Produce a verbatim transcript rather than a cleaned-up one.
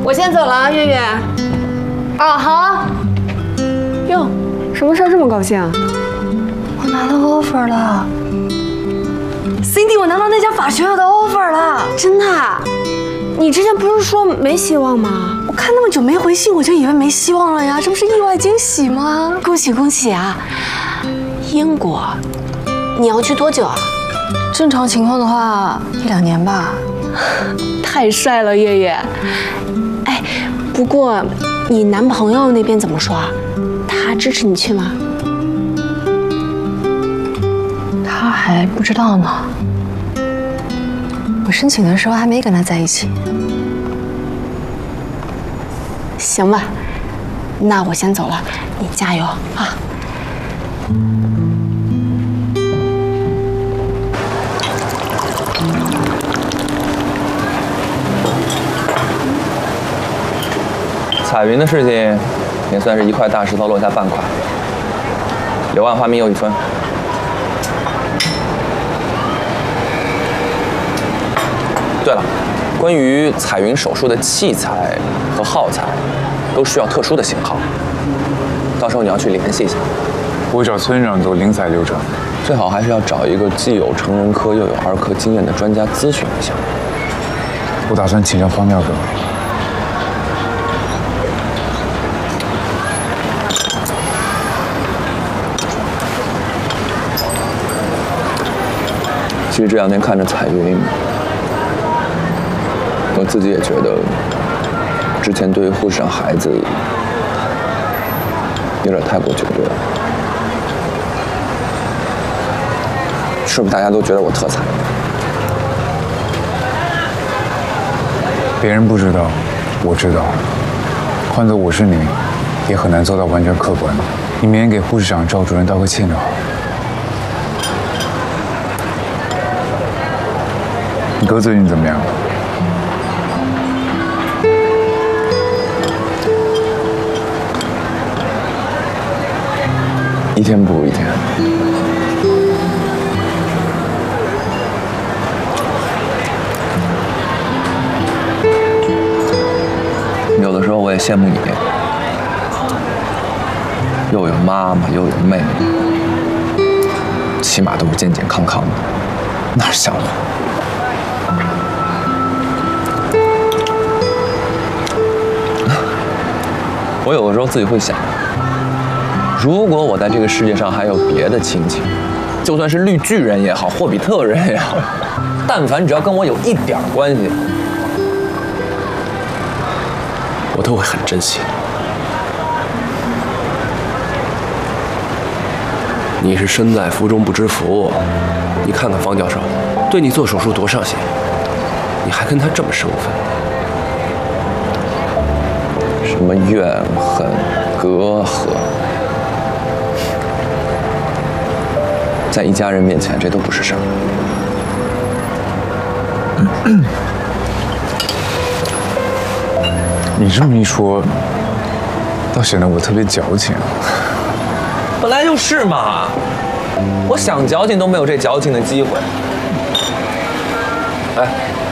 我先走了啊，月月。啊，好。哟，什么事儿这么高兴啊？ 我拿到 offer 了 ，Cindy， 我拿到那家法学院的 offer 了。 真的？你之前不是说没希望吗？ 我看那么久没回信，我就以为没希望了呀，这不是意外惊喜吗？恭喜恭喜啊！ 英国，你要去多久啊？ 正常情况的话，一两年吧。 太帅了，月月。哎，不过你男朋友那边怎么说啊？他支持你去吗？ 他还不知道呢。我申请的时候还没跟他在一起。 行吧，那我先走了，你加油啊！ 彩云的事情也算是一块大石头落下半块，柳暗花明又一村。对了，关于彩云手术的器材和耗材，都需要特殊的型号，到时候你要去联系一下。 我找村长都零采流程， 最好还是要找一个既有成人科又有儿科经验的专家咨询一下。 我打算请教方妙哥。 其实这两天看着彩云，我自己也觉得，之前对护士长孩子有点太过绝对了，是不是大家都觉得我特惨？ 别人不知道，我知道。换做我是你，也很难做到完全客观。你明天给护士长赵主任道个歉就好。你哥最近怎么样？ 一天不如一天。有的时候我也羡慕你，又有妈妈又有妹妹，起码都是健健康康的，哪像我？我有的时候自己会想，如果我在这个世界上还有别的亲戚，就算是绿巨人也好，霍比特人也好，但凡只要跟我有一点关系，我都会很珍惜。 你是身在福中不知福，你看看方教授，对你做手术多上心，你还跟他这么生分。 什么怨恨、隔阂，在一家人面前，这都不是事儿。 你这么一说，倒显得我特别矫情。 本来就是嘛，我想矫情都没有这矫情的机会。哎。